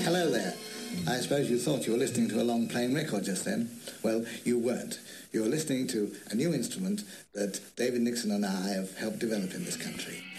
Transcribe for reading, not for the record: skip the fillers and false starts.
Hello there. I suppose you thought you were listening to a long playing record just then. Well, you weren't. You were listening to a new instrument that David Nixon and I have helped develop in this country.